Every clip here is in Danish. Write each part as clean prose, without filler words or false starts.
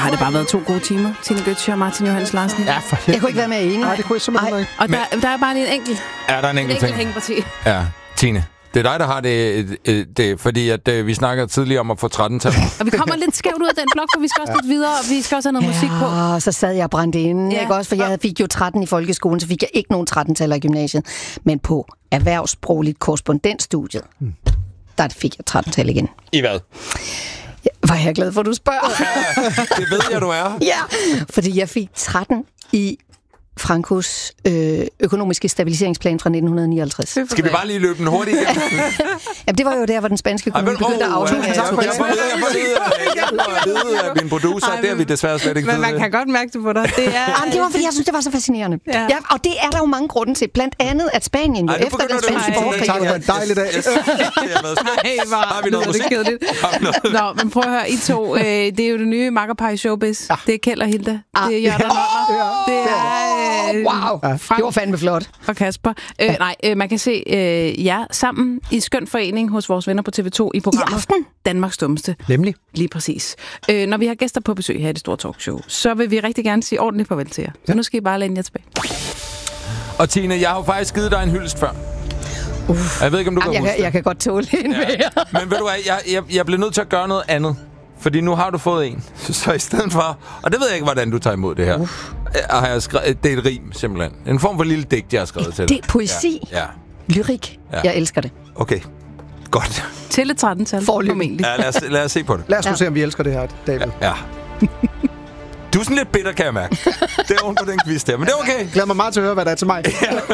har det bare været 2 gode timer. Tine Götzsche og Martin Johs. Larsen. Ja, for helvede. Jeg kunne ikke være med enig. Nej, det kunne jeg simpelthen ikke. Og der er bare lige en enkelt. Ja, der er en enkelt ting. hængeparti. Ja, Tine. Det er dig, der har det fordi at vi snakker tidligere om at få 13-tal. Og vi kommer lidt skævt ud af den blok, for vi skal også lidt videre, og vi skal også have noget musik på. Og så sad jeg brændt inde, ikke også? For jeg fik jo 13 i folkeskolen, så fik jeg ikke nogen 13-taller i gymnasiet. Men på erhvervssprogligt korrespondentstudiet, der fik jeg 13-tal igen. I hvad? Ja, var jeg glad for, at du spørger. Ja, det ved jeg, du er. Ja, fordi jeg fik 13 i Frankos økonomiske stabiliseringsplan fra 1959. Skal vi bare lige løbe den hurtigt igen? Jamen, det var jo der, hvor den spanske kommune begyndte at afhænge af turisme. Jeg får at vide af min producer, det har vi desværre slet ikke. Men man kan godt mærke det på dig. Det var, fordi jeg synes, det var så fascinerende. Ja, og det er der jo mange grunde til. Blandt andet, at Spanien jo efter den spanske borgerkrig... Det var en dejlig dag. Har vi noget musik? Nå, men prøv at høre, I to. Det er jo det nye makkerpar i showbiz. Det er Kjeld og Hilda. Det er Jørgen Nørner. Det er... Wow, Frank det var fandme flot. Og Kasper. Man kan se jer sammen i skøn forening hos vores venner på TV2 i programmet I aften. Danmarks Dummeste. Nemlig. Lige præcis. Når vi har gæster på besøg her i det store talkshow, så vil vi rigtig gerne sige ordentligt farvel til jer. Så nu skal I bare læne jer tilbage. Og Tine, jeg har jo faktisk givet dig en hyldest før. Jeg ved ikke, om du kan huske det. Jeg kan godt tåle en mere. Men ved du hvad, jeg bliver nødt til at gøre noget andet. Fordi nu har du fået en. Så i stedet for... Og det ved jeg ikke, hvordan du tager imod det her. Har jeg skrevet, det er et rim, simpelthen. En form for lille digt, jeg har skrevet til dig. Det er poesi. Ja. Lyrik. Ja. Jeg elsker det. Okay. Godt. Til et 13-tal. Formentlig. Ja, lad os se på det. Lad os nu se, om vi elsker det her, David. Ja. Du er sådan lidt bitter, kan jeg mærke. Det er oven på den quiz der, men det er okay. Glæder mig meget til at høre, hvad der er til mig.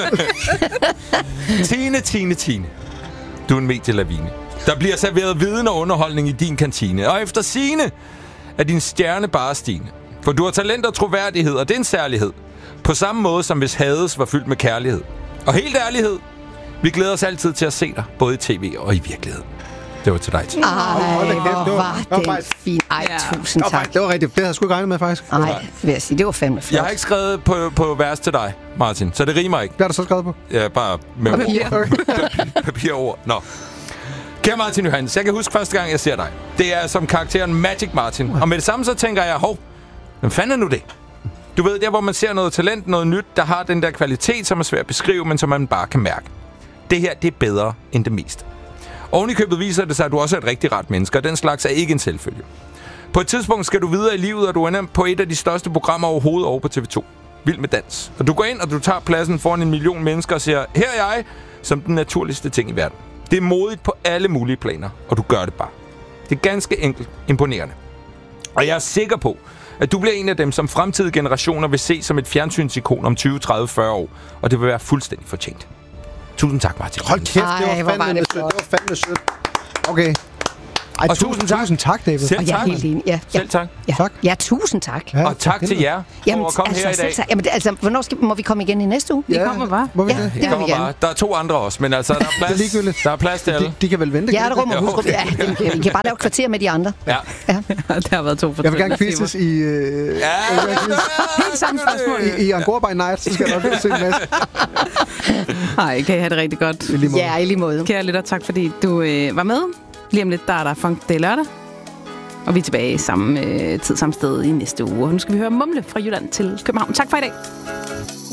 Tine. Du er en medielavine. Der bliver serveret viden og underholdning i din kantine. Og efter sigende er din stjerne bare stigende. For du har talent og troværdighed, og det er en særlighed. På samme måde som hvis Hades var fyldt med kærlighed. Og helt ærlighed, vi glæder os altid til at se dig, både i tv og i virkelighed. Det var til dig, Tine. Hvor var det fint. Tusind tak. Det var rigtigt. Det havde jeg sgu ikke regnet med, faktisk. Nej, vil jeg sige. Det var fandme flot. Jeg har ikke skrevet på vers til dig, Martin, så det rimer ikke. Hvad er der så skrevet på? Ja, bare med papirord. Nå. Kære Martin Johs, jeg kan huske første gang, jeg ser dig. Det er som karakteren Magic Martin. Og med det samme så tænker jeg, hvem fanden er nu det? Du ved, der hvor man ser noget talent, noget nyt, der har den der kvalitet, som er svært at beskrive, men som man bare kan mærke. Det her, det er bedre end det meste. Oven i købet viser det sig, at du også er et rigtig ret menneske, og den slags er ikke en selvfølge. På et tidspunkt skal du videre i livet, og du ender på et af de største programmer overhovedet over på TV2. Vild med dans. Og du går ind, og du tager pladsen foran 1 million mennesker og siger, her er jeg, som den naturligste ting i verden. Det er modigt på alle mulige planer, og du gør det bare. Det er ganske enkelt imponerende. Og jeg er sikker på, at du bliver en af dem, som fremtidige generationer vil se som et fjernsynsikon om 20, 30, 40 år. Og det vil være fuldstændig fortjent. Tusind tak, Martin. Hold kæft, det var fandme sødt. Okay. Ej, og tusind tak, David. Selv tak. Og jeg er helt enig. Ja. Selv tak. Ja. Tak. Ja, tusind tak. Ja, og tak til jer for at komme her i dag. Jamen, hvornår må vi komme igen i næste uge? Vi kommer bare. Må vi det? Det vil vi gerne. Der er 2 andre også, men altså, der er plads, der er plads til alle. De kan vel vente? Hjerterum og husrum. Ja, vi kan bare lave kvarter med de andre. Ja. Det har været 2 for 3. Jeg vil gerne quizzes i... Helt samme spørgsmål. I Angora by Night, så skal jeg nok se en masse. Hej, kan I have det rigtig godt. Ja, i lige måde. Kære lytter, tak fordi du var med. Lige om lidt, der er der Funk, det er lørdag. Og vi er tilbage samme tid, samme sted i næste uge. Og nu skal vi høre Mumle fra Jylland til København. Tak for i dag.